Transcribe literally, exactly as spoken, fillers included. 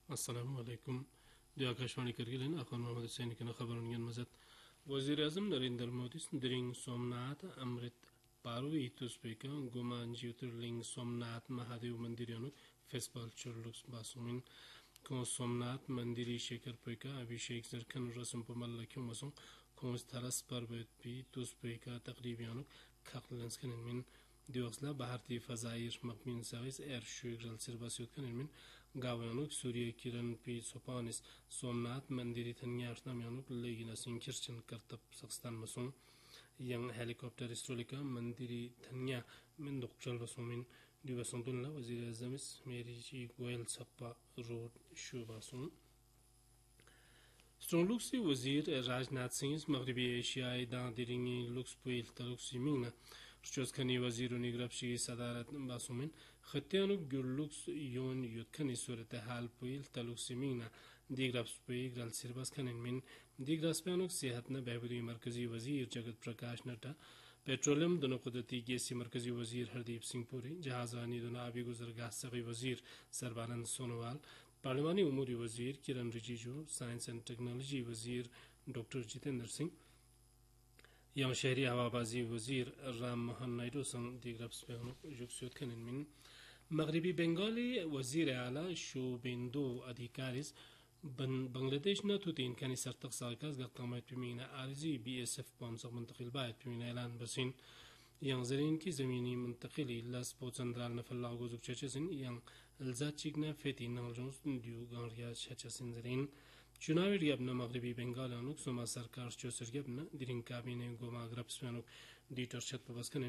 अस्सलाम वालेकुम। दी आकाशवाणी करगिलन अखन मोहम्मद हुसैन के खबरन यन मजत वजीर आजम नरेंद्र मोदी द्रिंग सोमनाथ अमृत पारुई तुस्पेका गुमा ज्योतिर्लिंग सोमनाथ महादेव मंदिर यानु फेस्टिवल चुरलुक्स बासुमिन को सोमनाथ मंदिरी शेखर पेका अभिषेक जरखन रसम पमल लख्यो मसों को स्थरस पर्वत पी तुस्पेका तकरीब यानु खखलंस कनमिन दिवसला भारतीय फजाइर मकमिन साइस एर शुगरल सिरबासियत कनमिन गावयानुक सूर्य किरण पी सोपानिस सोमनाथ मंदिरी थन्यार्सना म्यानुक लेगिना सिंखिरचन करतब सख्स्तान मसों यंग हेलीकॉप्टर स्ट्रोलिका मंदिरी थन्या में डॉक्टर बसोमिन दिवसों दुनला वजीर आजमिस मेरी जी गोयल सप्पा रोड शुबासों स्ट्रोलुक से वजीर राजनाथ सिंह मगरबी एशियाई दादिरिंगी looks पुइल तलुक सिमिंगना Shchoskhani waziru nigrabshi sadarat basumin khatianuk gurluks yon yutkhani surate hal puil taluk simina digrabs puil gral sirbas khanin min digraspanuk sehatna behbudi markazi wazir jagat prakash nata petroleum दोनों कुदरती गैसी मरकजी वजीर हरदीप सिंह पुरी जहाजानी दोनों आबी गुजरगाह सगी वजीर सरबानंद सोनोवाल पार्लिमानी उमूरी वजीर किरण रिजिजू साइंस एंड टेक्नोलॉजी वजीर डॉक्टर जितेंद्र सिंह यम शहरी हवाबाजी वजीर राम मोहन नायडू संग दिग्रब्स पेहनु जुक्सुत खनिन मगरबी बंगाली वजीर आला शुभेंदु अधिकारिस बांग्लादेश न तुतीन कानी सरतक सालकास गतमात पिमीना आरजी बीएसएफ पॉम्सक मुंतकिल बायत पिमीना ऐलान Bassein yang zerin ki zemini muntakili las potsandral na fallago zuk chachasin yang alzachigna feti naljon diu gangria chachasin zerin चुनावी रियाबना मगरबी बंगाल अनुक सोमा सरकार चोसर रियाबना दिरिंग काबिने गोमा ग्रब्समेनुक डीटर छत पबस्कन